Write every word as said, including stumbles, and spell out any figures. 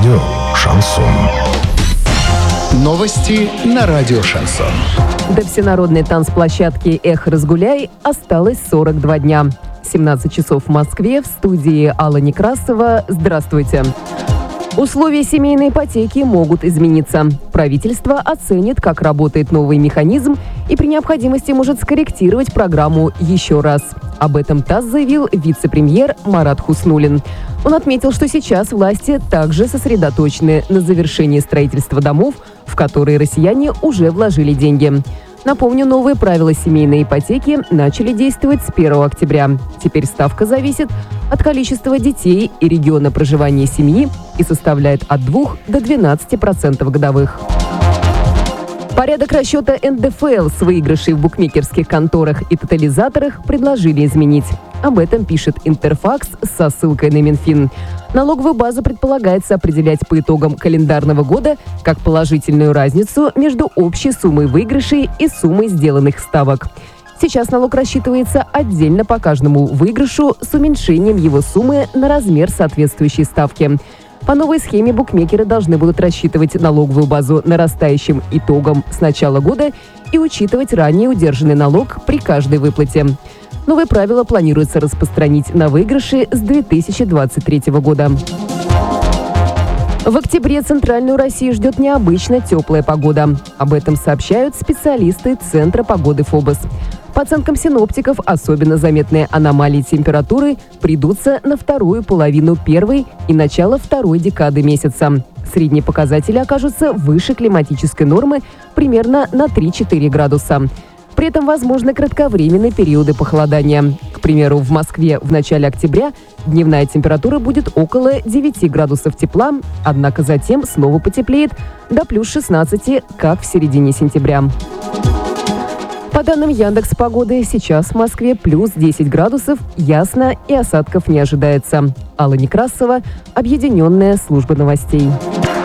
Радио «Шансон». Новости на радио «Шансон». До всенародной танцплощадки «Эх, разгуляй» осталось сорок два дня. семнадцать часов в Москве, в студии Алла Некрасова. Здравствуйте. Условия семейной ипотеки могут измениться. Правительство оценит, как работает новый механизм, и при необходимости может скорректировать программу еще раз. Об этом ТАСС заявил вице-премьер Марат Хуснуллин. Он отметил, что сейчас власти также сосредоточены на завершении строительства домов, в которые россияне уже вложили деньги. Напомню, новые правила семейной ипотеки начали действовать с первого октября. Теперь ставка зависит от количества детей и региона проживания семьи и составляет от двух до двенадцати процентов годовых. Порядок расчета эн дэ эф эл с выигрышей в букмекерских конторах и тотализаторах предложили изменить. Об этом пишет Интерфакс со ссылкой на Минфин. Налоговую базу предполагается определять по итогам календарного года как положительную разницу между общей суммой выигрышей и суммой сделанных ставок. Сейчас налог рассчитывается отдельно по каждому выигрышу с уменьшением его суммы на размер соответствующей ставки. По новой схеме букмекеры должны будут рассчитывать налоговую базу нарастающим итогом с начала года и учитывать ранее удержанный налог при каждой выплате. Новые правила планируется распространить на выигрыши с две тысячи двадцать третьего года. В октябре Центральную Россию ждет необычно теплая погода. Об этом сообщают специалисты Центра погоды ФОБОС. По оценкам синоптиков, особенно заметные аномалии температуры придутся на вторую половину первой и начало второй декады месяца. Средние показатели окажутся выше климатической нормы примерно на три-четыре градуса. При этом возможны кратковременные периоды похолодания. К примеру, в Москве в начале октября дневная температура будет около девяти градусов тепла, однако затем снова потеплеет до плюс шестнадцати, как в середине сентября. По данным Яндекс.Погоды, сейчас в Москве плюс десять градусов, ясно и осадков не ожидается. Алла Некрасова, Объединенная служба новостей.